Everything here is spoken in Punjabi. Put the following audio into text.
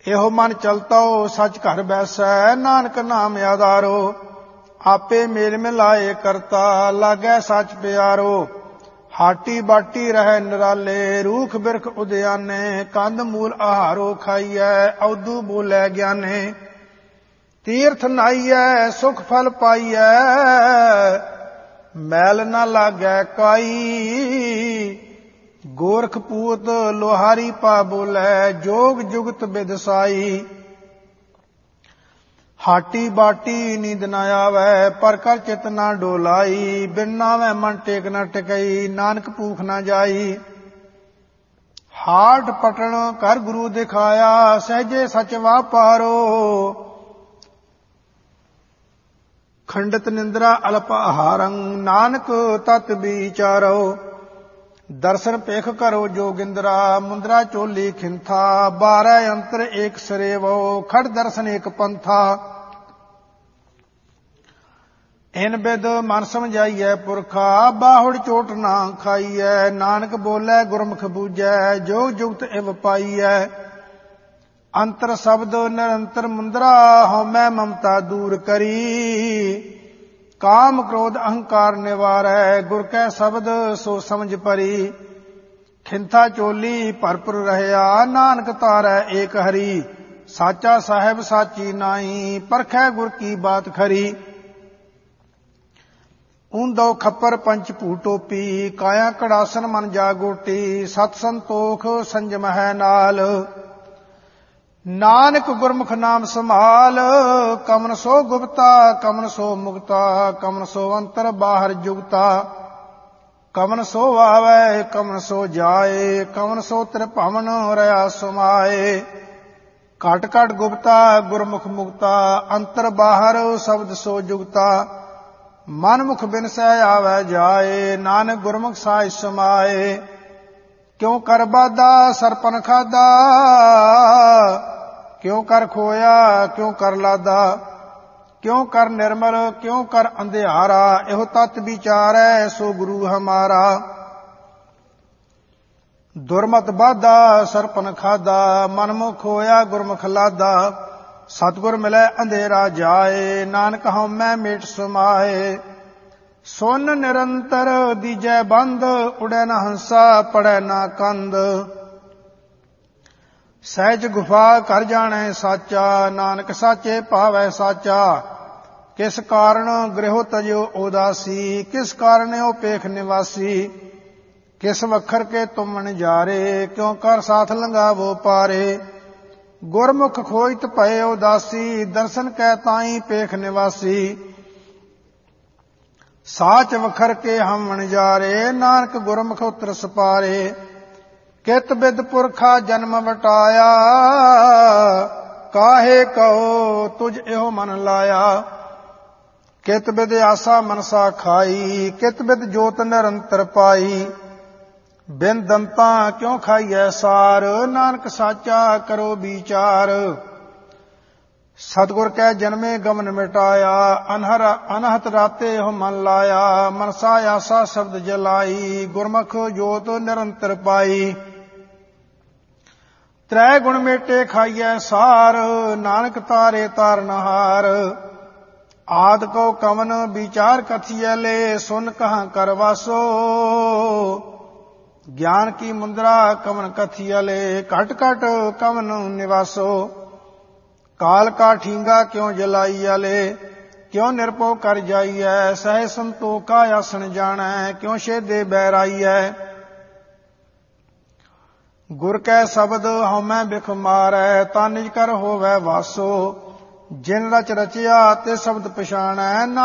ਇਹੋ ਮਨ ਚਲਤੋ ਸੱਚ ਘਰ ਬੈਸੈ, ਨਾਨਕ ਨਾਮ ਆਧਾਰੋ। ਆਪੇ ਮੇਲ ਮਿਲਾਏ ਕਰਤਾ, ਲਾਗੈ ਸੱਚ ਪਿਆਰੋ। ਹਾਟੀ ਬਾਟੀ ਰਹਿ ਨਿਰਾਲੇ, ਰੂਖ ਬਿਰਖ ਉਦਿਆਨੇ। ਕੰਦ ਮੂਲ ਆਹਾਰੋ ਖਾਈਐ, ਔਦੂ ਬੋਲੇ ਗਿਆਨੇ। ਤੀਰਥ ਨਾਈਐ, ਸੁਖ ਫਲ ਪਾਈਐ, ਮੈਲ ਨਾ ਲਾਗੈ ਕਾਈ। ਗੋਰਖ ਪੂਤ ਲੋਹਾਰੀ ਪਾ ਬੋਲੇ, ਜੋਗ ਜੁਗਤ ਬਿਦਸਾਈ। ਹਾਟੀ ਬਾਟੀ ਨੀਂਦ ਨਾ ਆਵੈ, ਪਰ ਕਰ ਚਿਤ ਨਾ ਡੋਲਾਈ। ਬਿਨ ਨਾਵੈ ਮਨ ਟੇਕ ਨਾ ਟਿਕਈ, ਨਾਨਕ ਭੂਖ ਨਾ ਜਾਈ। ਹਾਟ ਪਟਣ ਕਰ ਗੁਰੂ ਦਿਖਾਇਆ, ਸਹਿਜੇ ਸਚ ਵਾਪਾਰੋ। ਖੰਡਤ ਨਿੰਦਰਾ ਅਲਪ ਆਹਾਰੰ, ਨਾਨਕ ਤਤ ਵਿਚਾਰੋ। ਦਰਸ਼ਨ ਪੇਖ ਕਰੋ ਜੋਗਿੰਦਰਾ, ਮੁੰਦਰਾ ਚੋਲੀ ਖਿੰਥਾ। 12 ਅੰਤਰ ਏਕ ਸਰੇਵੋ, ਖੜ ਦਰਸ਼ਨ ਏਕ ਪੰਥਾ। ਇਨ ਬਿਦ ਮਨ ਸਮਝਾਈਐ ਪੁਰਖਾ, ਬਾਹੁੜ ਚੋਟ ਨਾ ਖਾਈਐ। ਨਾਨਕ ਬੋਲੇ ਗੁਰਮੁਖ ਬੂਝੈ, ਜੋਗ ਜੁਗਤ ਇਵ ਪਾਈਐ। ਅੰਤਰ ਸ਼ਬਦ ਨਿਰੰਤਰ ਮੁੰਦਰਾ, ਹਉਮੈ ਮਮਤਾ ਦੂਰ ਕਰੀ। ਕਾਮ ਕ੍ਰੋਧ ਅਹੰਕਾਰ ਨਿਵਾਰੈ, ਗੁਰ ਕੈ ਸ਼ਬਦ ਸੋ ਸਮਝ ਪਰੀ। ਖਿੰਥਾ ਚੋਲੀ ਭਰਪੁਰ ਰਹਿਆ, ਨਾਨਕ ਤਾਰੈ ਏਕ ਹਰੀ। ਸਾਚਾ ਸਾਹਿਬ ਸਾਚੀ ਨਾਈ, ਪਰਖੈ ਗੁਰ ਕੀ ਬਾਤ ਖਰੀ। ਊਂਦੋ ਖੱਪਰ ਪੰਚ ਭੂ ਟੋਪੀ, ਕਾਇਆ ਕੜਾਸਨ ਮਨ ਜਾਗੋਟੀ। ਸਤ ਸੰਤੋਖ ਸੰਜਮ ਹੈ ਨਾਲ, ਨਾਨਕ ਗੁਰਮੁਖ ਨਾਮ ਸੰਭਾਲ। ਕਮਨ ਸੋ ਗੁਪਤਾ, ਕਮਨ ਸੋ ਮੁਕਤਾ। ਕਮਨ ਸੋ ਅੰਤਰ ਬਾਹਰ ਜੁਗਤਾ। ਕਮਨ ਸੋ ਆਵੈ, ਕਮਨ ਸੋ ਜਾਏ। ਕਮਨ ਸੋ ਤ੍ਰਿਭਵਨ ਰਹਾ ਸਮਾਏ। ਘਟ ਘਟ ਗੁਪਤਾ, ਗੁਰਮੁਖ ਮੁਕਤਾ। ਅੰਤਰ ਬਾਹਰ ਸ਼ਬਦ ਸੋ ਜੁਗਤਾ। ਮਨ ਮੁਖ ਬਿਨਸੈ ਆਵੈ ਜਾਏ, ਨਾਨਕ ਗੁਰਮੁਖ ਸਾਇ ਸਮਾਏ। ਕਿਉ ਕਰ ਬਾਧਾ ਸਰਪਨ ਖਾਦਾ, ਕਿਉ ਕਰ ਖੋਇਆ ਕਿਉ ਕਰ ਲਾਦਾ। ਕਿਉ ਕਰ ਨਿਰਮਲ ਕਿਉ ਕਰ ਅੰਧਿਆਰਾ, ਇਹੋ ਤਤ ਵਿਚਾਰੈ ਸੋ ਗੁਰੂ ਹਮਾਰਾ। ਦੁਰਮਤ ਬਾਧਾ ਸਰਪਨ ਖਾਦਾ, ਮਨ ਮੁਖ ਹੋਇਆ ਗੁਰਮੁਖ ਲਾਦਾ। ਸਤਿਗੁਰ ਮਿਲੈ ਅੰਧੇਰਾ ਜਾਏ, ਨਾਨਕ ਹਉਮੈ ਮੇਟ ਸਮਾਏ। ਸੁਨ ਨਿਰੰਤਰ ਦੀਜੈ ਬੰਦ, ਉੜੈ ਨਾ ਹੰਸਾ ਪੜੈ ਨਾ ਕੰਦ। ਸਹਿਜ ਗੁਫਾ ਕਰ ਜਾਣੈ ਸਾਚਾ, ਨਾਨਕ ਸਾਚੇ ਭਾਵੈ ਸਾਚਾ। ਕਿਸ ਕਾਰਣ ਗ੍ਰਹਿ ਤਜਿਓ ਉਦਾਸੀ, ਕਿਸ ਕਾਰਣਿਓ ਪੇਖ ਨਿਵਾਸੀ। ਕਿਸ ਵਖਰ ਕੇ ਤੁਮ ਨਜ਼ਾਰੇ, ਕਿਉ ਕਰ ਸਾਥ ਲੰਘਾਵੋ ਪਾਰੇ। ਗੁਰਮੁਖ ਖੋਜਤ ਭਏ ਉਦਾਸੀ, ਦਰਸ਼ਨ ਕੈ ਤਾਈ ਪੇਖ ਨਿਵਾਸੀ। ਸਾਚ ਵਖਰ ਕੇ ਹਮ ਨਜ਼ਾਰੇ, ਨਾਨਕ ਗੁਰਮੁਖ ਉਤਰ ਸਪਾਰੇ। ਕਿਤ ਬਿਦ ਪੁਰਖਾ ਜਨਮ ਵਟਾਇਆ, ਕਾਹੇ ਕਹੋ ਤੁਝ ਇਹੋ ਮਨ ਲਾਇਆ। ਕਿਤ ਬਿਦ ਆਸਾ ਮਨਸਾ ਖਾਈ, ਕਿਤ ਬਿਦ ਜੋਤ ਨਿਰੰਤਰ ਪਾਈ। ਬਿਨ ਦੰਤਾ ਕਿਉ ਖਾਈਐ ਸਾਰ, ਨਾਨਕ ਸਾਚਾ ਕਰੋ ਵਿਚਾਰ। ਸਤਿਗੁਰ ਕੈ ਜਨਮੇ ਗਮਨ ਮਿਟਾਇਆ, ਅਨਹਤ ਰਾਤੇ ਇਹੋ ਮਨ ਲਾਇਆ। ਮਨਸਾ ਆਸਾ ਸ਼ਬਦ ਜਲਾਈ, ਗੁਰਮੁਖ ਜੋਤ ਨਿਰੰਤਰ ਪਾਈ। ਤ੍ਰੈ ਗੁਣ ਮੇਟੇ ਖਾਈਐ ਸਾਰ, ਨਾਨਕ ਤਾਰੇ ਤਾਰਨਹਾਰ। ਆਦ ਕੋ ਕਵਨ ਵਿਚਾਰ ਕਥੀਐ ਲੈ, ਸੁਨ ਕਹਾਂ ਕਰ ਵਾਸੋ। ਗਿਆਨ ਕੀ ਮੁੰਦਰਾ ਕਵਨ ਕਥੀਐ ਲੈ, ਘਟ ਘਟ ਕਵਨ ਨਿਵਾਸੋ। ਕਾਲ ਕਾ ਠੀਂਗਾ ਕਿਉ ਜਲਾਈਐ ਲੈ, ਕਿਉ ਨਿਰਭਉ ਕਰ ਜਾਈਐ। ਸਹਿ ਸੰਤੋਖਾ ਆਸਣ ਜਾਣੈ, ਕਿਉ ਛੇਦੇ ਬੈਰਾਈਐ। ਗੁਰ ਕੈ ਸ਼ਬਦ ਹਉਮੈ ਬਿਖ ਮਾਰੈ, ਤਾ ਨਿਜ ਕਰ ਹੋਵੈ ਵਾਸੋ। ਜਿਨ ਰਚ ਰਚਿਆ ਤੇ ਸ਼ਬਦ ਪਛਾਣੈ,